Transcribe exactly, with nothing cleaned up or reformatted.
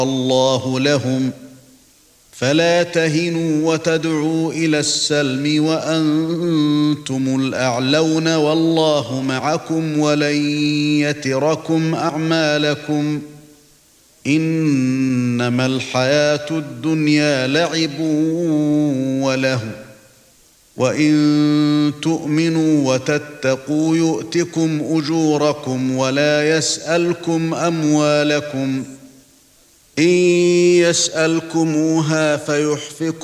الله لهم فلا تهنوا وتدعوا إلى السلم وأنتم الأعلون والله معكم ولن يتركم أعمالكم إنما الحياة الدنيا لعب وله وإن تؤمنوا وتتقوا يؤتكم أجوركم ولا يسألكم أموالكم إن يسألكموها فيحفكم